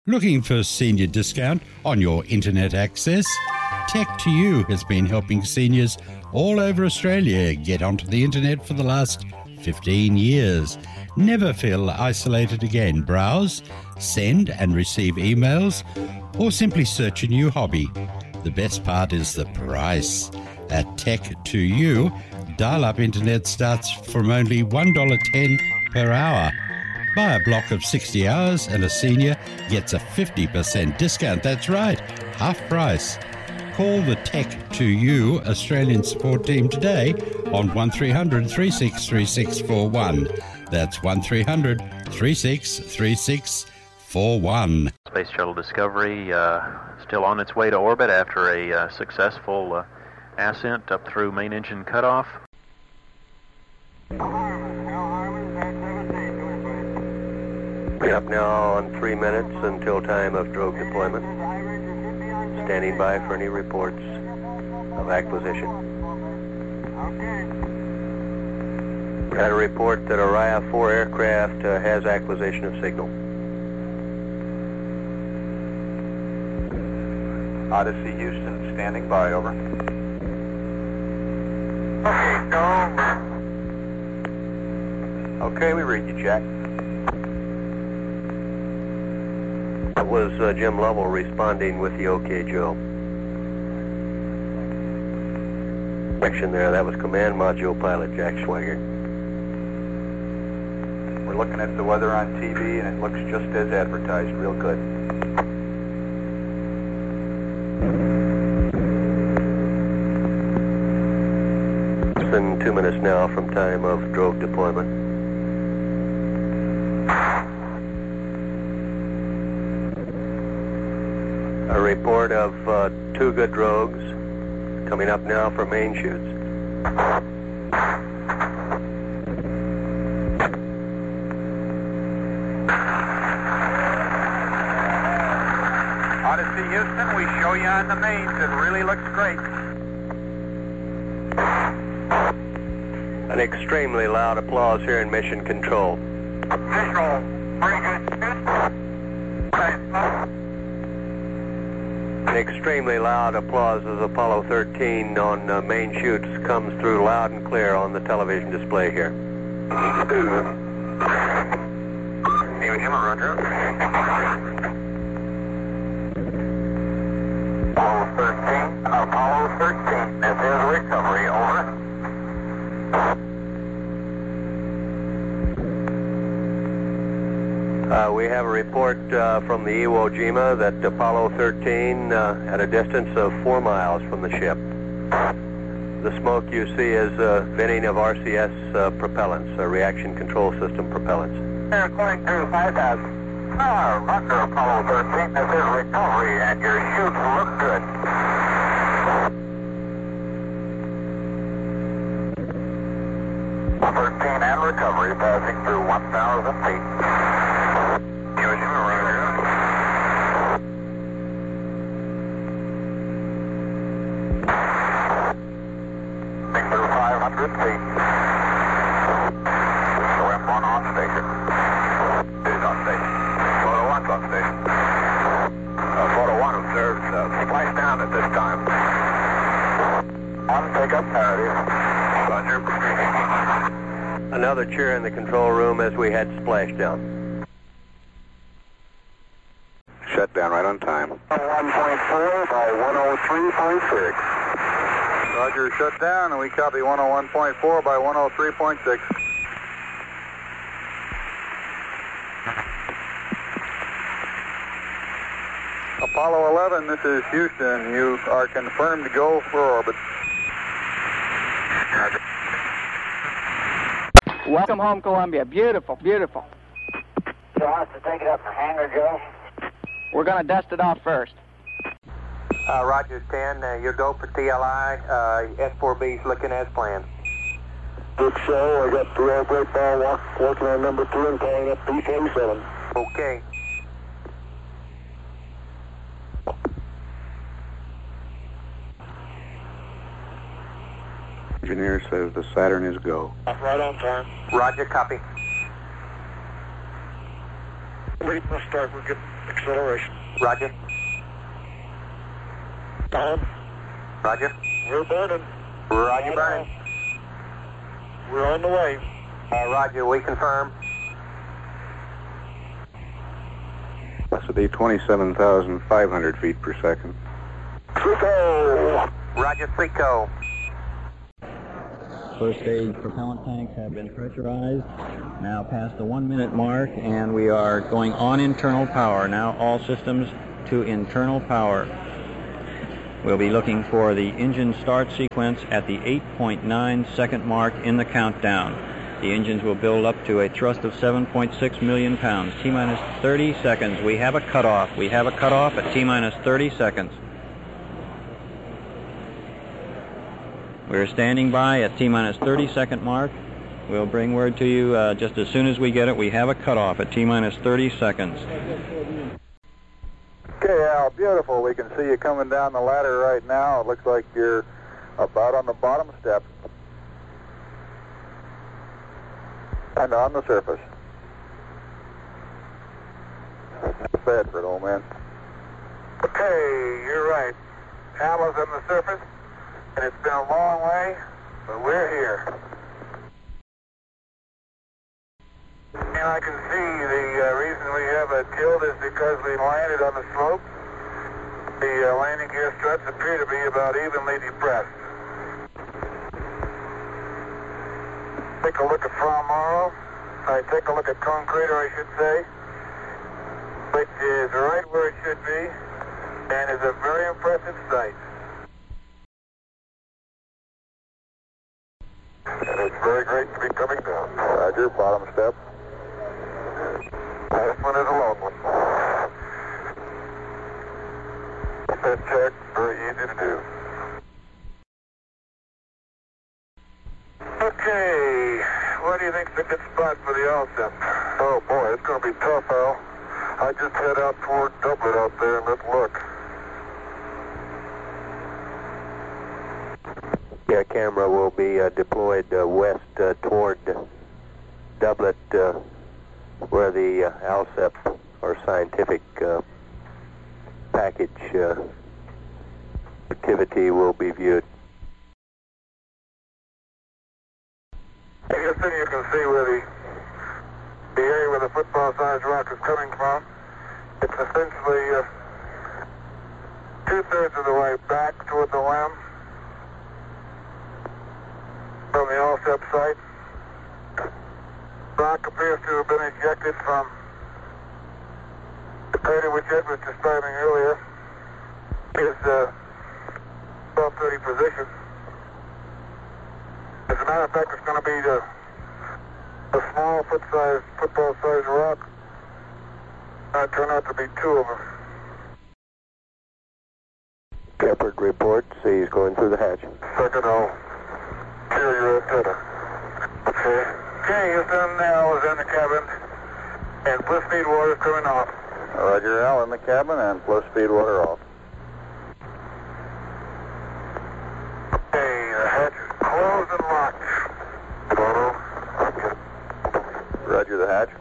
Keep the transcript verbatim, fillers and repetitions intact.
Looking for senior discount on your internet access? Tech to You has been helping seniors all over Australia get onto the internet for the last fifteen years. Never feel isolated again. Browse, send and receive emails, or simply search a new hobby. The best part is the price. At Tech to You, dial-up internet starts from only one dollar ten per hour. Buy a block of sixty hours and a senior gets a fifty percent discount. That's right, half price. Call the Tech to You Australian support team today on one three hundred, three six three six four one. That's one three hundred, three six three six four one. Space Shuttle Discovery uh, still on its way to orbit after a uh, successful uh, ascent up through main engine cutoff. Up now on three minutes until time of drogue deployment. Standing by for any reports of acquisition. We had a report that Orion four aircraft uh, has acquisition of signal. Odyssey Houston, standing by, over. Okay, we read you, Jack. That was uh, Jim Lovell responding with the OK Joe. Section there, that was Command Module Pilot Jack Schwager. We're looking at the weather on T V and it looks just as advertised, real good. It's been two minutes now from time of drogue deployment. A report of uh, two good drogues coming up now for main shoots. Odyssey Houston, we show you on the mains. It really looks great. An extremely loud applause here in Mission Control. Visual, very good. An extremely loud applause as Apollo thirteen on uh, main shoots comes through loud and clear on the television display here. Hey, Jim, Roger. Apollo thirteen, Apollo thirteen, this is recovery, over. Uh, we have a report uh, from the Iwo Jima that Apollo thirteen uh, at a distance of four miles from the ship. The smoke you see is uh, venting of R C S uh, propellants, uh, reaction control system propellants. They're going through five thousand. Ah, Roger, Apollo thirteen, this is recovery, and your shoots look good. thirteen and recovery, passing through one thousand feet. Another cheer in the control room as we had splashdown. Shut down right on time. one point four by one oh three point six. Roger, shut down, and we copy one oh one point four by one oh three point six. Apollo eleven, this is Houston. You are confirmed to go for orbit. Roger. Welcome home, Columbia. Beautiful, beautiful. So I have to take it up for hangar, Joe? We're going to dust it off first. Uh, Roger ten, uh, your go for T L I. Uh, S four B's looking as planned. Good show. I got the rail brake ball walk, working on number two and calling up B forty-seven. Okay. Engineer says the Saturn is go. Right on time. Roger, copy. Ready for start. We're getting acceleration. Roger. Don. Roger. We're burning. Roger, burning. We're on the way. Uh, Roger, we confirm. This would be twenty-seven thousand five hundred feet per second. Frico. Roger, Frico. First stage propellant tanks have been pressurized, now past the one minute mark, and we are going on internal power. Now all systems to internal power. We'll be looking for the engine start sequence at the eight point nine second mark in the countdown. The engines will build up to a thrust of seven point six million pounds. T-minus thirty seconds. We have a cutoff. We have a cutoff at T-minus thirty seconds. We're standing by at T-minus thirty second mark. We'll bring word to you uh, just as soon as we get it. We have a cutoff at T-minus thirty seconds. Okay, Al, beautiful. We can see you coming down the ladder right now. It looks like you're about on the bottom step and on the surface. Bedford, old man. Okay, you're right. Al is on the surface, and it's been a long way, but we're here. And I can see the uh, reason we have a tilt is because we landed on the slope. The uh, landing gear struts appear to be about evenly depressed. Take a look at Fra Mauro. I take a look at Cone Crater, I should say, which is right where it should be, and is a very impressive sight. And it's very great to be coming down. Roger, bottom step. This one is a long one. Set check, very easy to do. Okay, what do you think's a good spot for the L S E P? Oh boy, it's going to be tough, Al. I just head out toward Dublin out there and let's look. Yeah, camera will be uh, deployed uh, west uh, toward Dublin, uh, where the uh, L S E P, or scientific uh, package uh, activity, will be viewed. I guess then you can see where the, the area where the football-sized rock is coming from. It's essentially uh, two-thirds of the way back toward the limb from the L S E P site. Rock appears to have been ejected from the crater which Ed was describing earlier. Is uh, twelve thirty position. As a matter of fact, it's going to be the, the small foot-sized, football-sized rock. Uh, turn out to be two of them. Shepard reports he's going through the hatch. Second, I'll clear your antenna. Okay. Okay, Houston, Al is in the cabin, and bliss speed water is coming off. Roger, Al, in the cabin and flow speed water off. Okay, the hatch is closed and locked. Photo. Roger the hatch.